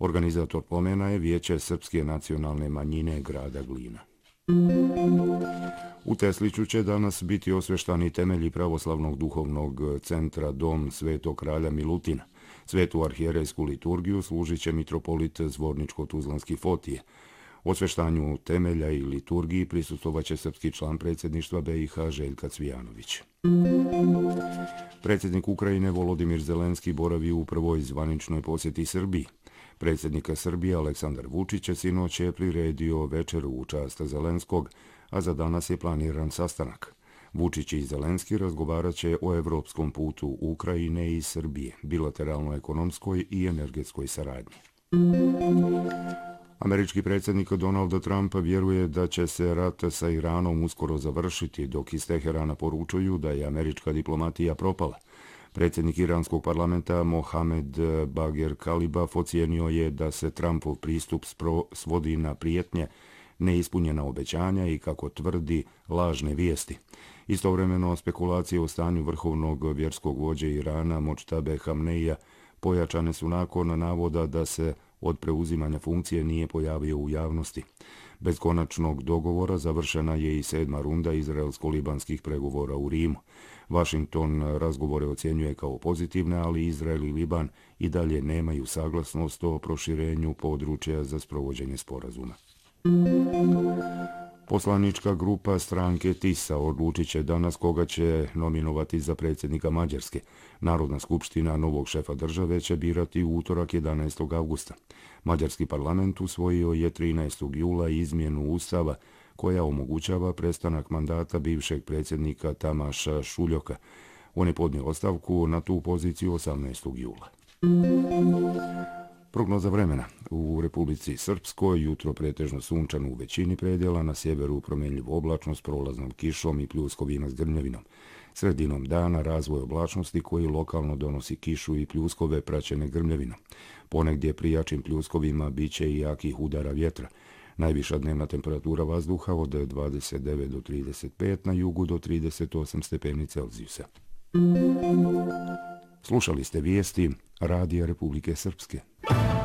Organizator pomena je Vijeće srpske nacionalne manjine grada Glina. U Tesliću će danas biti osveštani temelji pravoslavnog duhovnog centra Dom Svetog kralja Milutina. Svetu arhijerejsku liturgiju služit će mitropolit Zvorničko-Tuzlanski Fotije. Osveštanju temelja i liturgiji prisustvovaće srpski član predsjedništva BiH Željka Cvijanović. Predsjednik Ukrajine Volodimir Zelenski boravi u prvoj zvaničnoj posjeti Srbiji. Predsjednika Srbije Aleksandar Vučić sinoć je priredio večeru u čast Zelenskog, a za danas je planiran sastanak. Vučić i Zelenski razgovarat će o evropskom putu Ukrajine i Srbije, bilateralno ekonomskoj i energetskoj saradnji. Američki predsjednik Donald Trump vjeruje da će se rat sa Iranom uskoro završiti, dok iz Teherana poručuju da je američka diplomatija propala. Predsjednik iranskog parlamenta Mohamed Bagher Kalibaf ocijenio je da se Trumpov pristup svodi na prijetnje, neispunjena obećanja i, kako tvrdi, lažne vijesti. Istovremeno, spekulacije o stanju vrhovnog vjerskog vođe Irana Modžtabe Hamneija pojačane su nakon navoda da se od preuzimanja funkcije nije pojavio u javnosti. Bez konačnog dogovora završena je i 7. runda izraelsko-libanskih pregovora u Rimu. Washington razgovore ocjenjuje kao pozitivne, ali Izrael i Liban i dalje nemaju saglasnost o proširenju područja za sprovođenje sporazuma. Poslanička grupa stranke TISA odlučit će danas koga će nominovati za predsjednika Mađarske. Narodna skupština novog šefa države će birati u utorak 11. avgusta. Mađarski parlament usvojio je 13. jula izmjenu ustava koja omogućava prestanak mandata bivšeg predsjednika Tamaša Šuljoka. On je podnio ostavku na tu poziciju 18. jula. Prognoza vremena. U Republici Srpskoj jutro pretežno sunčano u većini predjela, na sjeveru promjenljivu oblačnost prolaznom kišom i pljuskovima s grmljavinom. Sredinom dana razvoj oblačnosti koji lokalno donosi kišu i pljuskove praćene grmljavinom. Ponegdje pri jačim pljuskovima biće i jakih udara vjetra. Najviša dnevna temperatura vazduha od 29 do 35, na jugu do 38 stepeni Celzijusa. Slušali ste vijesti Radija Republike Srpske.